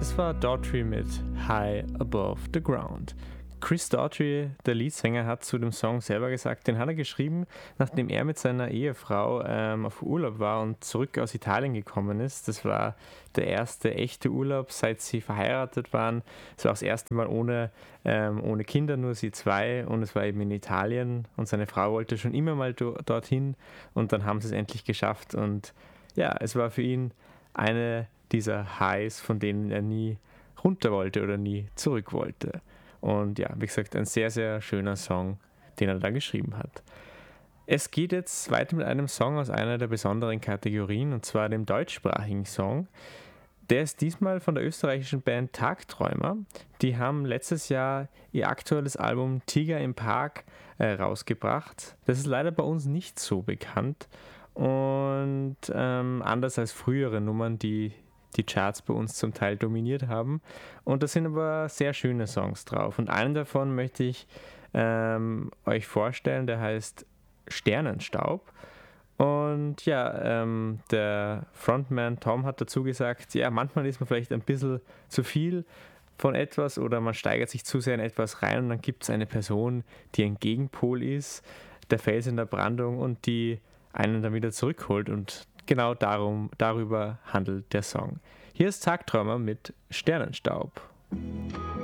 Das war Daughtry mit High Above the Ground. Chris Daughtry, der Leadsänger, hat zu dem Song selber gesagt, den hat er geschrieben, nachdem er mit seiner Ehefrau auf Urlaub war und zurück aus Italien gekommen ist. Das war der erste echte Urlaub, seit sie verheiratet waren. Es war auch das erste Mal ohne Kinder, nur sie zwei, und es war eben in Italien und seine Frau wollte schon immer mal dorthin und dann haben sie es endlich geschafft und ja, es war für ihn eine dieser Highs, von denen er nie runter wollte oder nie zurück wollte. Und ja, wie gesagt, ein sehr, sehr schöner Song, den er da geschrieben hat. Es geht jetzt weiter mit einem Song aus einer der besonderen Kategorien, und zwar dem deutschsprachigen Song. Der ist diesmal von der österreichischen Band Tagträumer. Die haben letztes Jahr ihr aktuelles Album Tiger im Park rausgebracht. Das ist leider bei uns nicht so bekannt und anders als frühere Nummern, die Charts bei uns zum Teil dominiert haben. Und da sind aber sehr schöne Songs drauf. Und einen davon möchte ich euch vorstellen, der heißt Sternenstaub. Und ja, der Frontman Tom hat dazu gesagt, ja, manchmal ist man vielleicht ein bisschen zu viel von etwas oder man steigert sich zu sehr in etwas rein und dann gibt es eine Person, die ein Gegenpol ist, der Fels in der Brandung und die einen dann wieder zurückholt, und genau darüber handelt der Song. Hier ist Tagträumer mit Sternenstaub.